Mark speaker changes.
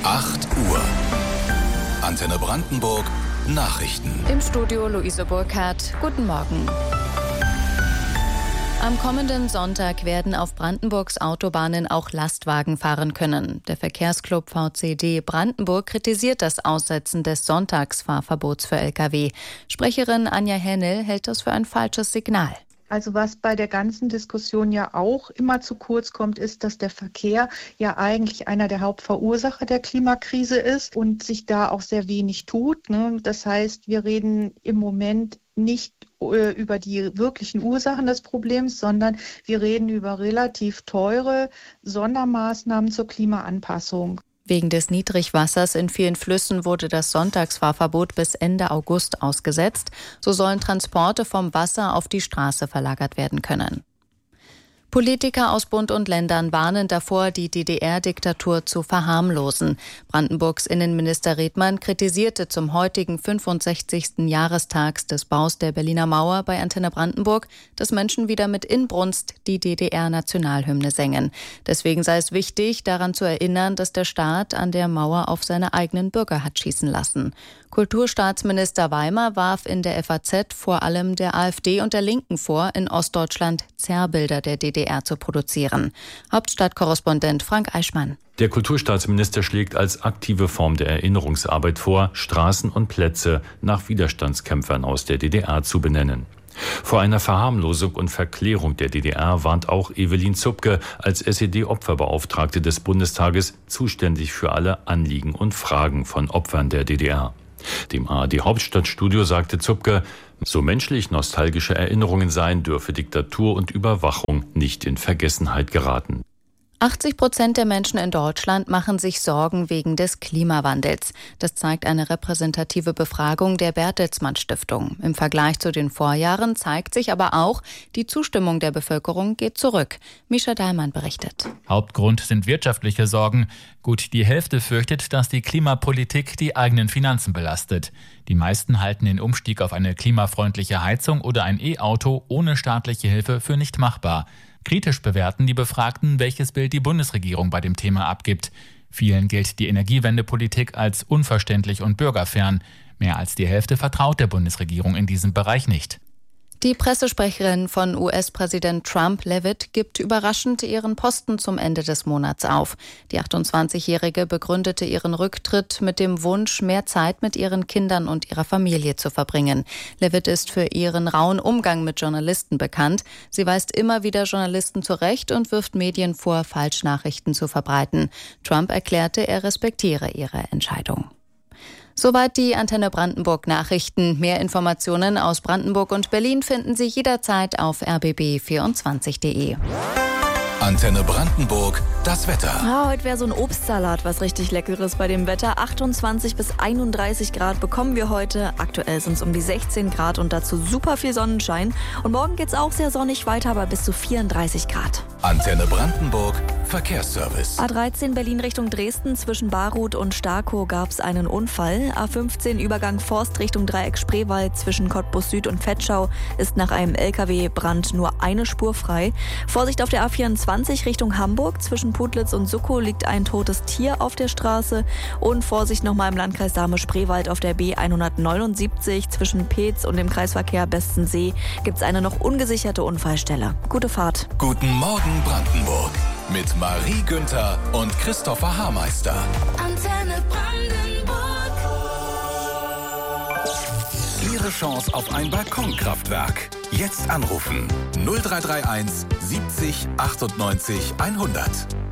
Speaker 1: 8 Uhr. Antenne Brandenburg Nachrichten.
Speaker 2: Im Studio Luise Burkhardt. Guten Morgen. Am kommenden Sonntag werden auf Brandenburgs Autobahnen auch Lastwagen fahren können. Der Verkehrsclub VCD Brandenburg kritisiert das Aussetzen des Sonntagsfahrverbots für Lkw. Sprecherin Anja Hennel hält das für ein falsches Signal.
Speaker 3: Also was bei der ganzen Diskussion ja auch immer zu kurz kommt, ist, dass der Verkehr ja eigentlich einer der Hauptverursacher der Klimakrise ist und sich da auch sehr wenig tut. Das heißt, wir reden im Moment nicht über die wirklichen Ursachen des Problems, sondern wir reden über relativ teure Sondermaßnahmen zur Klimaanpassung.
Speaker 2: Wegen des Niedrigwassers in vielen Flüssen wurde das Sonntagsfahrverbot bis Ende August ausgesetzt. So sollen Transporte vom Wasser auf die Straße verlagert werden können. Politiker aus Bund und Ländern warnen davor, die DDR-Diktatur zu verharmlosen. Brandenburgs Innenminister Redmann kritisierte zum heutigen 65. Jahrestag des Baus der Berliner Mauer bei Antenne Brandenburg, dass Menschen wieder mit Inbrunst die DDR-Nationalhymne sängen. Deswegen sei es wichtig, daran zu erinnern, dass der Staat an der Mauer auf seine eigenen Bürger hat schießen lassen. Kulturstaatsminister Weimar warf in der FAZ vor allem der AfD und der Linken vor, in Ostdeutschland Zerrbilder der DDR zu produzieren. Hauptstadtkorrespondent Frank Eichmann.
Speaker 4: Der Kulturstaatsminister schlägt als aktive Form der Erinnerungsarbeit vor, Straßen und Plätze nach Widerstandskämpfern aus der DDR zu benennen. Vor einer Verharmlosung und Verklärung der DDR warnt auch Evelyn Zupke als SED-Opferbeauftragte des Bundestages, zuständig für alle Anliegen und Fragen von Opfern der DDR. Dem ARD-Hauptstadtstudio sagte Zupke, so menschlich nostalgische Erinnerungen seien, dürfe Diktatur und Überwachung nicht in Vergessenheit geraten.
Speaker 2: 80% der Menschen in Deutschland machen sich Sorgen wegen des Klimawandels. Das zeigt eine repräsentative Befragung der Bertelsmann Stiftung. Im Vergleich zu den Vorjahren zeigt sich aber auch, die Zustimmung der Bevölkerung geht zurück. Mischa Dahlmann berichtet.
Speaker 5: Hauptgrund sind wirtschaftliche Sorgen. Gut die Hälfte fürchtet, dass die Klimapolitik die eigenen Finanzen belastet. Die meisten halten den Umstieg auf eine klimafreundliche Heizung oder ein E-Auto ohne staatliche Hilfe für nicht machbar. Kritisch bewerten die Befragten, welches Bild die Bundesregierung bei dem Thema abgibt. Vielen gilt die Energiewendepolitik als unverständlich und bürgerfern. Mehr als die Hälfte vertraut der Bundesregierung in diesem Bereich nicht.
Speaker 2: Die Pressesprecherin von US-Präsident Trump, Leavitt, gibt überraschend ihren Posten zum Ende des Monats auf. Die 28-Jährige begründete ihren Rücktritt mit dem Wunsch, mehr Zeit mit ihren Kindern und ihrer Familie zu verbringen. Leavitt ist für ihren rauen Umgang mit Journalisten bekannt. Sie weist immer wieder Journalisten zurecht und wirft Medien vor, Falschnachrichten zu verbreiten. Trump erklärte, er respektiere ihre Entscheidung. Soweit die Antenne Brandenburg Nachrichten. Mehr Informationen aus Brandenburg und Berlin finden Sie jederzeit auf rbb24.de.
Speaker 1: Antenne Brandenburg, das Wetter.
Speaker 6: Heute wäre so ein Obstsalat was richtig Leckeres bei dem Wetter. 28 bis 31 Grad bekommen wir heute. Aktuell sind es um die 16 Grad und dazu super viel Sonnenschein. Und morgen geht es auch sehr sonnig weiter, aber bis zu 34 Grad.
Speaker 1: Antenne Brandenburg, Verkehrsservice.
Speaker 6: A13 Berlin Richtung Dresden zwischen Baruth und Starkow gab es einen Unfall. A15 Übergang Forst Richtung Dreieck Spreewald zwischen Cottbus Süd und Vetschau ist nach einem LKW-Brand nur eine Spur frei. Vorsicht auf der A24 Richtung Hamburg. Zwischen Putlitz und Suckow liegt ein totes Tier auf der Straße. Und Vorsicht nochmal im Landkreis Dahme-Spreewald auf der B179. Zwischen Peetz und dem Kreisverkehr Bestensee gibt es eine noch ungesicherte Unfallstelle. Gute Fahrt.
Speaker 1: Guten Morgen Brandenburg mit Marie Günther und Christopher Haarmeister.
Speaker 7: Antenne Brandenburg.
Speaker 1: Ihre Chance auf ein Balkonkraftwerk. Jetzt anrufen 0331 70 98 100.